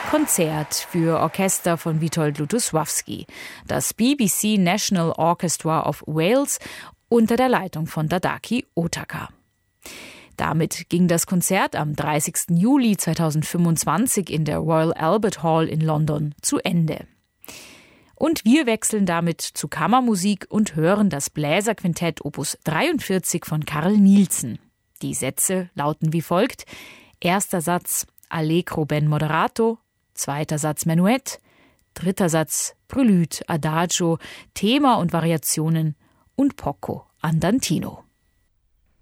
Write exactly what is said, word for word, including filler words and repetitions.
Konzert für Orchester von Witold Lutosławski, das B B C National Orchestra of Wales unter der Leitung von Tadaaki Otaka. Damit ging das Konzert am dreißigsten Juli zweitausendfünfundzwanzig in der Royal Albert Hall in London zu Ende. Und wir wechseln damit zu Kammermusik und hören das Bläserquintett Opus dreiundvierzig von Carl Nielsen. Die Sätze lauten wie folgt: Erster Satz Allegro ben moderato, zweiter Satz Menuett, dritter Satz Prelude, Adagio, Thema und Variationen und Poco andantino.